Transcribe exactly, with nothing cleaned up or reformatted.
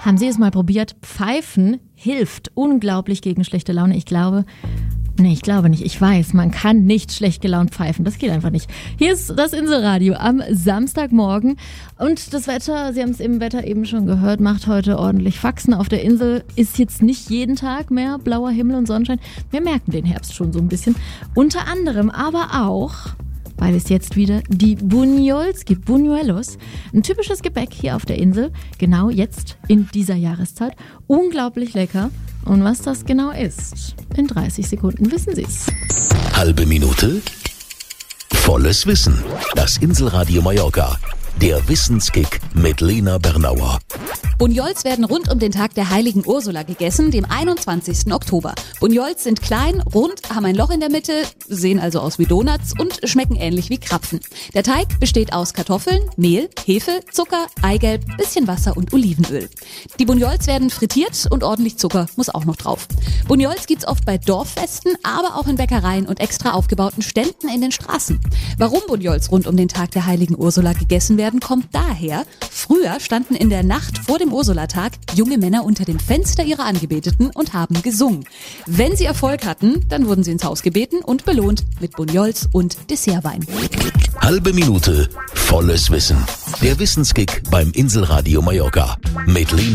Haben Sie es mal probiert? Pfeifen hilft unglaublich gegen schlechte Laune. Ich glaube, nee, ich glaube nicht. Ich weiß, man kann nicht schlecht gelaunt pfeifen. Das geht einfach nicht. Hier ist das Inselradio am Samstagmorgen. Und das Wetter, Sie haben es im Wetter eben schon gehört, macht heute ordentlich Faxen. Auf der Insel ist jetzt nicht jeden Tag mehr blauer Himmel und Sonnenschein. Wir merken den Herbst schon so ein bisschen. Unter anderem aber auch, weil es jetzt wieder die Bunyols gibt, Buñuelos. Ein typisches Gebäck hier auf der Insel, genau jetzt in dieser Jahreszeit. Unglaublich lecker. Und was das genau ist, in dreißig Sekunden wissen Sie es. Halbe Minute, volles Wissen. Das Inselradio Mallorca. Der Wissenskick mit Lena Bernauer. Bunyols werden rund um den Tag der heiligen Ursula gegessen, dem einundzwanzigsten Oktober. Bunyols sind klein, rund, haben ein Loch in der Mitte, sehen also aus wie Donuts und schmecken ähnlich wie Krapfen. Der Teig besteht aus Kartoffeln, Mehl, Hefe, Zucker, Eigelb, bisschen Wasser und Olivenöl. Die Bunyols werden frittiert und ordentlich Zucker muss auch noch drauf. Bunyols gibt's oft bei Dorffesten, aber auch in Bäckereien und extra aufgebauten Ständen in den Straßen. Warum Bunyols rund um den Tag der heiligen Ursula gegessen werden, kommt daher: Früher standen in der Nacht vor dem Ursulatag junge Männer unter dem Fenster ihrer Angebeteten und haben gesungen. Wenn sie Erfolg hatten, dann wurden sie ins Haus gebeten und belohnt mit Bunyols und Dessertwein. Halbe Minute, volles Wissen. Der Wissenskick beim Inselradio Mallorca mit Lena